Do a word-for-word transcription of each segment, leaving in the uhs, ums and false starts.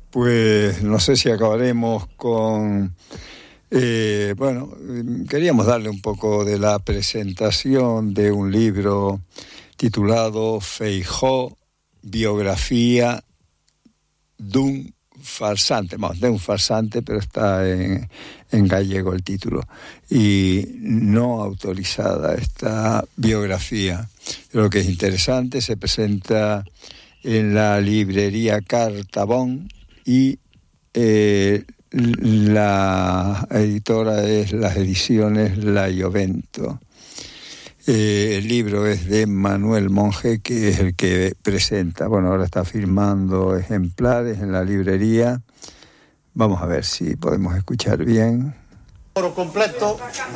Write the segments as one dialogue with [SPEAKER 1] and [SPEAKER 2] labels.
[SPEAKER 1] Pues no sé si acabaremos con... Eh, bueno, queríamos darle un poco de la presentación de un libro titulado Feijóo, biografía dun farsante, vamos, de un farsante, pero está en, en gallego el título, y no autorizada esta biografía. Creo que es interesante, se presenta en la librería Cartabón y eh, la editora es las ediciones La Iovento. Eh, el libro es de Manuel Monge, que es el que presenta. Bueno, ahora está firmando ejemplares en la librería. Vamos a ver si podemos escuchar bien.
[SPEAKER 2] Por completo,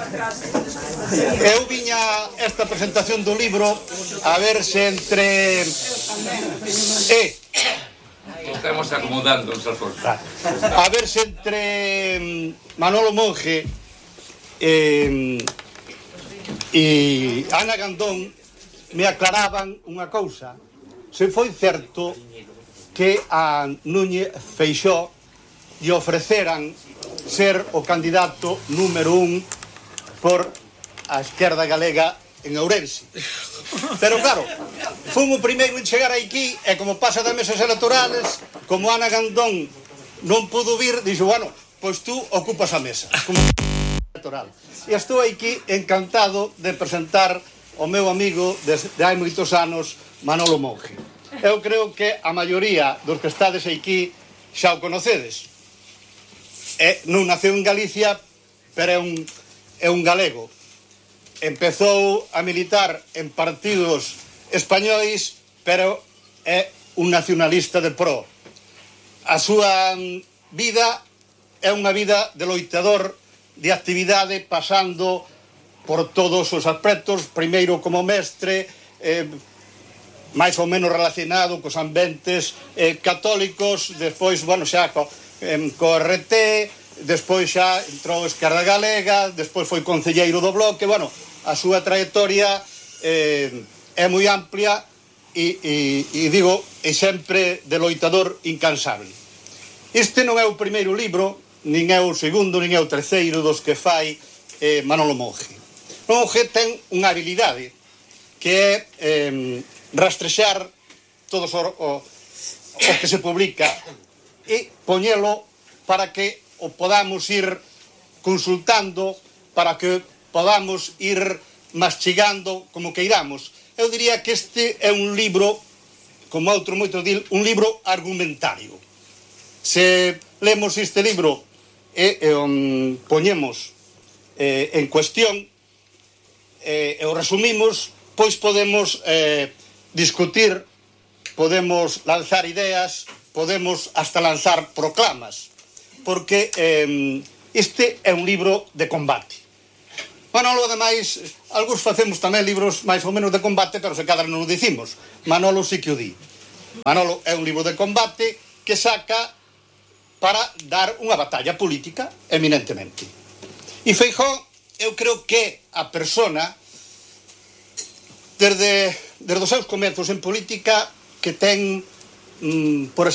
[SPEAKER 2] eu viña esta presentación do libro a ver se entre... Eh,
[SPEAKER 3] Estamos acomodando os alforjes.
[SPEAKER 2] A ver se entre Manolo Monge eh, e Ana Gandón me aclaraban unha cousa. Se foi certo que a Núñez Feixóo lle ofreceran ser o candidato número un por a esquerda galega en Ourense. Pero claro, fun o primeiro en chegar aquí e como pasa das mesas electorales, como Ana Gandón non pudo vir, dixo, bueno, pois tú ocupas a mesa como electoral. E estou aquí encantado de presentar o meu amigo desde hai moitos anos, Manolo Monge. Eu creo que a maioría dos que estades aquí xa o conocedes. É, non naceu en Galicia, pero é un, é un galego. Empezou a militar en partidos españois, pero é un nacionalista de pro. A súa vida é unha vida de loitador, de actividade, pasando por todos os aspectos, primeiro como mestre, eh, máis ou menos relacionado cos ambientes eh, católicos, despois, bueno, xa co, eh, co R T, despois xa entrou Esquerda Galega, despois foi concelleiro do Bloque. Bueno, a súa trayectoria eh, é moi amplia e, e, e digo, é sempre de loitador incansable. Este non é o primeiro libro, nin é o segundo, nin é o terceiro dos que fai eh, Manolo Monge. Monge ten unha habilidade que é eh, rastrexar todos o, o, o que se publica e poñelo para que o podamos ir consultando, para que podamos ir mastigando como que iramos. Eu diría que este é un libro, como outro moito dil, un libro argumentario. Se lemos este libro e, e um, poñemos eh, en cuestión eh, e o resumimos, pois podemos eh, discutir, podemos lanzar ideas, podemos hasta lanzar proclamas, porque eh, este é un libro de combate. Manolo, ademais, algúns facemos tamén libros máis ou menos de combate, pero se cadra non o dicimos. Manolo sí que o di. Manolo é un libro de combate que saca para dar unha batalla política, eminentemente. E Feijóo, eu creo que a persona, desde, desde os seus comezos en política, que ten, mm, por